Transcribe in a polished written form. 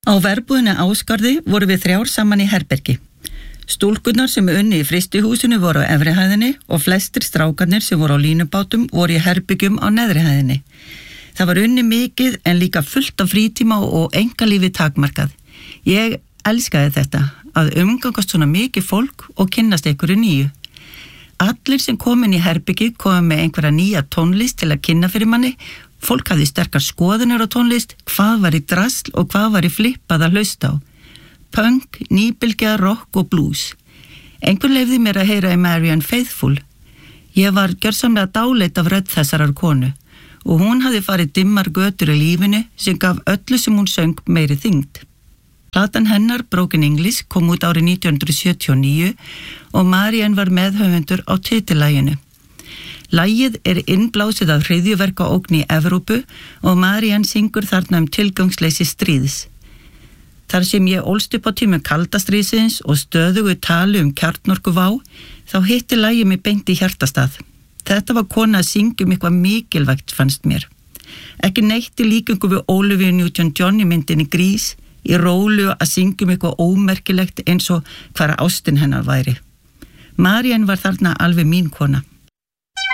Á verbúðinni Ásgarði voru við 3 saman í herbergi. Stúlkurnar sem unni í frystihúsinu voru á efri hæðinni og flestir strákarnir sem voru á línubátum voru í herbyggjum á neðri hæðinni. Það var unni mikið en líka fullt af frítíma og einkalífi takmarkað. Ég elskaði þetta, að umgangast svona mikið fólk og kynnast einhverju nýju. Allir sem kom inn í herbyggi komu með einhverja nýja tónlist til að kynna fyrir manni. Fólk hafði sterkar skoðanir á tónlist, hvað var í drasl og hvað var í flippað að hlusta á. Punk, nýbylgja, rock og blues. Einhver leyfði mér að heyra í Marianne Faithfull. Ég var gjörsamlega dáleit af rödd þessarar konu og hún hafði farið dimmar götur í lífinu sem gaf öllu sem hún söng meiri þyngd. Platan hennar Broken English kom út árið 1979 og Marianne var meðhöfundur á titillaginu. Lagið innblásið af hryðjuverkaógn í Evrópu og Marianne syngur þarna tilgangsleysi stríðs. Þar sem ég ólst upp á tímum kalda stríðsins og stöðugu tali kjarnorkuvá, þá hitti lagið mig beint í hjartastað. Þetta var kona að syngja eitthvað mikilvægt fannst mér. Ekki neitt í líkingu við Olivia Newton-John í myndinni Grís, í rólu að syngja eitthvað ómerkilegt eins og hvar ástin hennar væri. Marianne var þarna alveg mín kona.